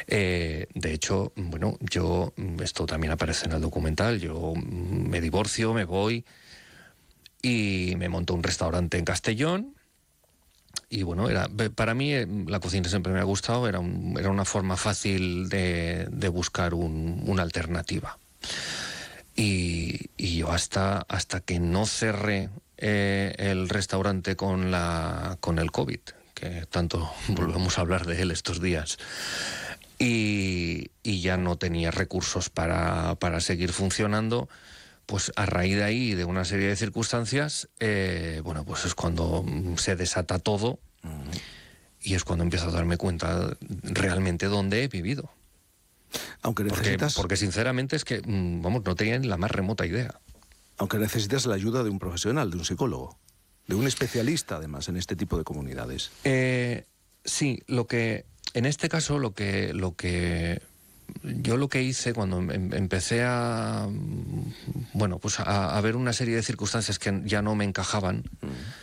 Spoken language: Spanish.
De hecho, bueno, esto también aparece en el documental, yo me divorcio, me voy y me monto un restaurante en Castellón. Y bueno, para mí la cocina siempre me ha gustado, era una forma fácil de buscar una alternativa. Y yo hasta que no cerré el restaurante con el COVID, que tanto volvemos a hablar de él estos días, y ya no tenía recursos para seguir funcionando, pues a raíz de ahí, de una serie de circunstancias, bueno, pues es cuando se desata todo y es cuando empiezo a darme cuenta realmente dónde he vivido. Aunque necesitas... Porque sinceramente es que, vamos, no tenía ni la más remota idea. Aunque necesitas la ayuda de un profesional, de un psicólogo, de un especialista además en este tipo de comunidades. Sí, en este caso lo que hice cuando empecé a ver una serie de circunstancias que ya no me encajaban,